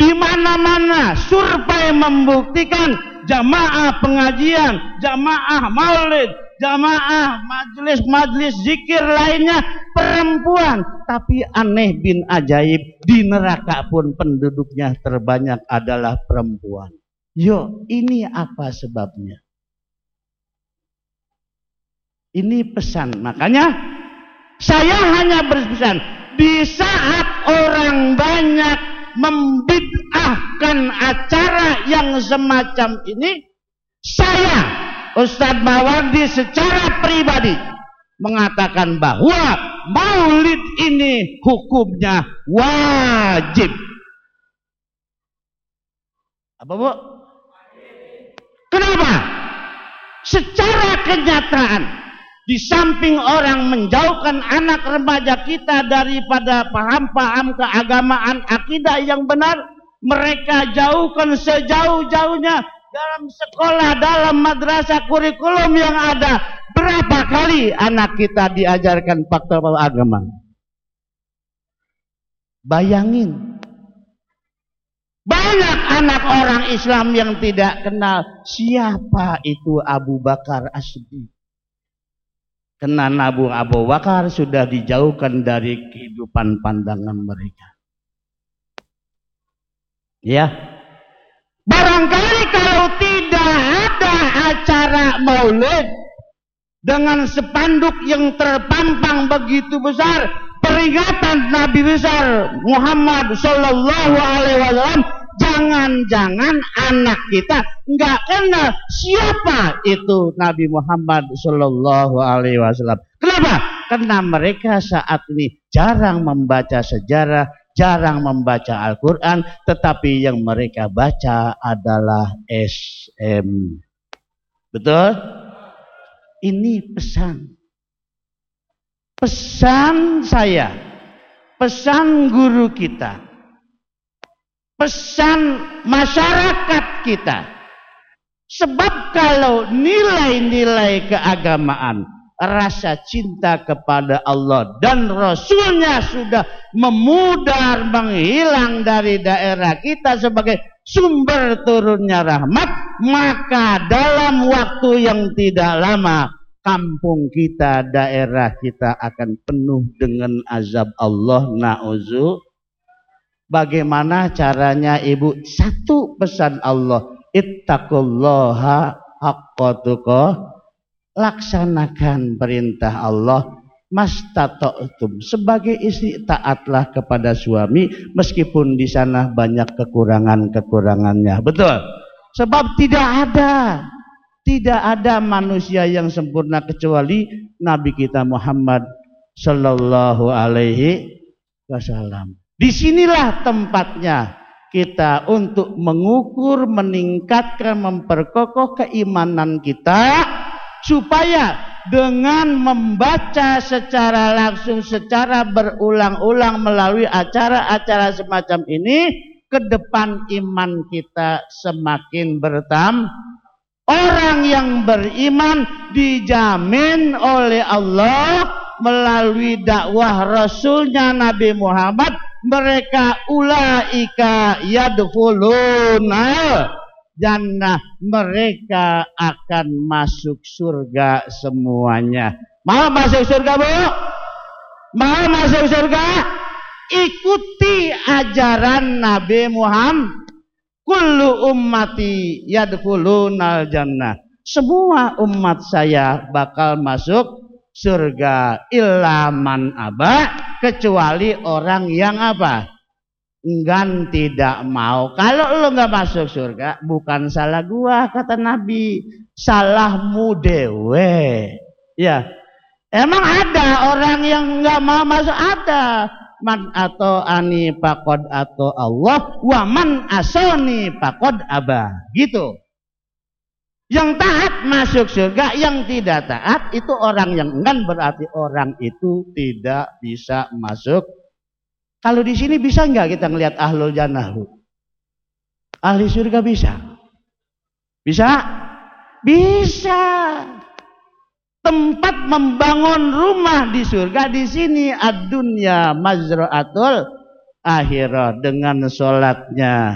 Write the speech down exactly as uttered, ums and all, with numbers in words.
Di mana-mana survei membuktikan jamaah pengajian, jamaah maulid, jamaah majelis-majelis zikir lainnya perempuan. Tapi aneh bin ajaib, di neraka pun penduduknya terbanyak adalah perempuan. Yo, ini apa sebabnya? Ini pesan. Makanya saya hanya berpesan, di saat orang banyak membid'ahkan acara yang semacam ini, saya Ustadz Mawardi secara pribadi mengatakan bahwa maulid ini hukumnya wajib. Apa Bu? Kenapa? Secara kenyataan, di samping orang menjauhkan anak remaja kita daripada paham-paham keagamaan akidah yang benar, mereka jauhkan sejauh-jauhnya dalam sekolah, dalam madrasah, kurikulum yang ada. Berapa kali anak kita diajarkan faktor agama? Bayangin. Banyak anak orang Islam yang tidak kenal siapa itu Abu Bakar As-Siddiq. Karena Abu Abu Bakar sudah dijauhkan dari kehidupan pandangan mereka. Ya. Barangkali kalau tidak ada acara maulid dengan spanduk yang terpampang begitu besar, peringatan Nabi besar Muhammad Sallallahu Alaihi Wasallam, jangan-jangan anak kita nggak kenal siapa itu Nabi Muhammad Sallallahu Alaihi Wasallam. Kenapa? Karena mereka saat ini jarang membaca sejarah, jarang membaca Al-Quran, tetapi yang mereka baca adalah S M. Betul? Ini pesan. Pesan saya, pesan guru kita, pesan masyarakat kita. Sebab kalau nilai-nilai keagamaan, rasa cinta kepada Allah dan Rasulnya sudah memudar, menghilang dari daerah kita sebagai sumber turunnya rahmat, maka dalam waktu yang tidak lama kampung kita, daerah kita akan penuh dengan azab Allah. Na'udzu. Bagaimana caranya Ibu? Satu pesan Allah, ittaqullaha haqqa tuqah, laksanakan perintah Allah mastata'tum. Sebagai istri taatlah kepada suami meskipun di sana banyak kekurangan-kekurangannya. Betul? Sebab tidak ada tidak ada manusia yang sempurna kecuali Nabi kita Muhammad Sallallahu Alaihi Wasallam. Disinilah tempatnya kita untuk mengukur, meningkatkan, memperkokoh keimanan kita, supaya dengan membaca secara langsung, secara berulang-ulang melalui acara-acara semacam ini, ke depan iman kita semakin bertambah. Orang yang beriman dijamin oleh Allah melalui dakwah Rasulnya Nabi Muhammad, mereka ulaika yadkhuluna jannah, mereka akan masuk surga semuanya. Mau masuk surga, Bu? Mau masuk surga? Ikuti ajaran Nabi Muhammad. Kullu ummati yadkhulunal jannah. Semua umat saya bakal masuk surga illa man aba, kecuali orang yang apa? Enggan, tidak mau. Kalau lo nggak masuk surga, bukan salah gua, kata Nabi, salahmu dewe. Ya, emang ada orang yang nggak mau masuk, ada. Man atau ani pakod atau Allah, wa man asoni pakod aba. Gitu. Yang taat masuk surga, yang tidak taat itu orang yang enggan, berarti orang itu tidak bisa masuk. Kalau di sini bisa nggak kita ngelihat ahlul jannah? Ahli surga bisa? Bisa? Bisa. Tempat membangun rumah di surga di sini, ad-dunya mazra'atul akhirah, dengan sholatnya